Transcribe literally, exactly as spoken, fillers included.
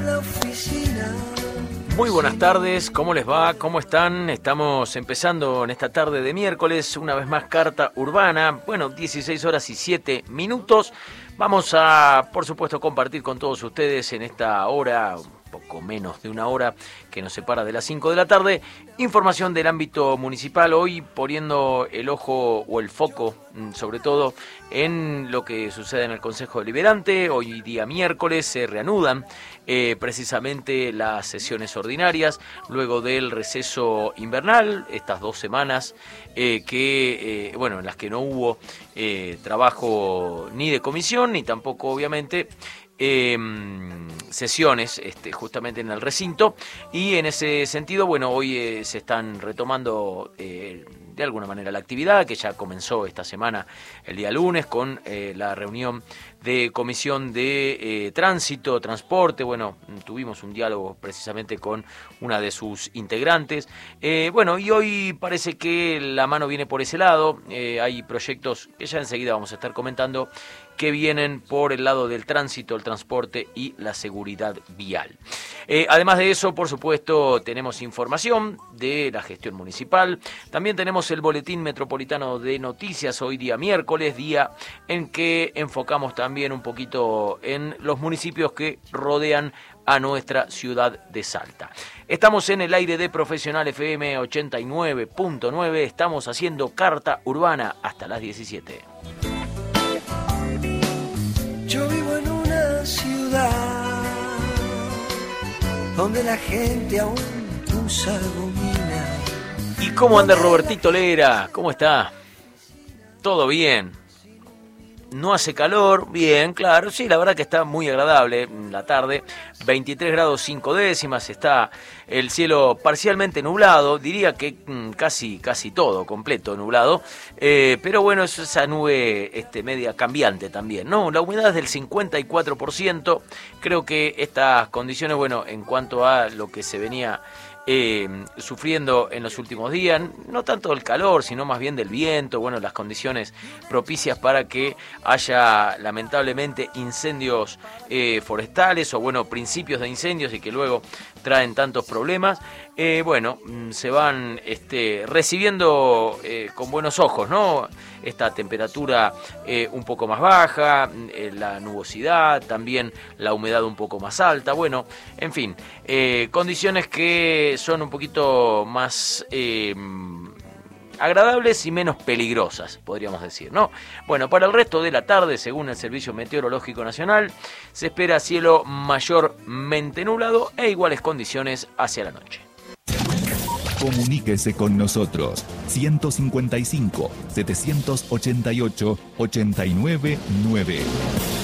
Muy buenas tardes, ¿cómo les va? ¿Cómo están? Estamos empezando en esta tarde de miércoles, una vez más Carta Urbana, bueno, dieciséis horas y siete minutos. Vamos a, por supuesto, compartir con todos ustedes en esta hora, un poco menos de una hora que nos separa de las cinco de la tarde, información del ámbito municipal, hoy poniendo el ojo o el foco, sobre todo, en lo que sucede en el Consejo Deliberante. Hoy día miércoles se reanudan eh, precisamente las sesiones ordinarias, luego del receso invernal, estas dos semanas eh, que, eh, bueno, en las que no hubo eh, trabajo ni de comisión, ni tampoco, obviamente, Eh, sesiones este, justamente en el recinto, y en ese sentido, bueno, hoy eh, se están retomando eh, de alguna manera la actividad que ya comenzó esta semana el día lunes con eh, la reunión de comisión de eh, tránsito, transporte. Bueno, tuvimos un diálogo precisamente con una de sus integrantes, eh, bueno, y hoy parece que la mano viene por ese lado. Eh, hay proyectos que ya enseguida vamos a estar comentando que vienen por el lado del tránsito, el transporte y la seguridad vial. Eh, además de eso, por supuesto, tenemos información de la gestión municipal. También tenemos el Boletín Metropolitano de Noticias, hoy día miércoles, día en que enfocamos también un poquito en los municipios que rodean a nuestra ciudad de Salta. Estamos en el aire de Profesional F M ochenta y nueve punto nueve, estamos haciendo Carta Urbana hasta las diecisiete. Yo vivo en una ciudad donde la gente aún usa gomina. ¿Y cómo anda Robertito Lera? ¿Cómo está? ¿Todo bien? No hace calor, bien, claro, sí, la verdad que está muy agradable la tarde, veintitrés grados cinco décimas, está el cielo parcialmente nublado, diría que mmm, casi casi todo completo nublado, eh, pero bueno, es esa nube este, media cambiante también, ¿no? La humedad es del cincuenta y cuatro por ciento, creo que estas condiciones, bueno, en cuanto a lo que se venía Eh, sufriendo en los últimos días, no tanto del calor, sino más bien del viento, bueno, las condiciones propicias para que haya lamentablemente incendios eh, forestales o bueno, principios de incendios y que luego traen tantos problemas, eh, bueno, se van este, recibiendo eh, con buenos ojos, ¿no? Esta temperatura eh, un poco más baja, eh, la nubosidad, también la humedad un poco más alta, bueno, en fin, eh, condiciones que son un poquito más eh, agradables y menos peligrosas, podríamos decir, ¿no? Bueno, para el resto de la tarde, según el Servicio Meteorológico Nacional, se espera cielo mayormente nublado e iguales condiciones hacia la noche. Comuníquese con nosotros ciento cincuenta y cinco, setecientos ochenta y ocho, ochenta y nueve nueve.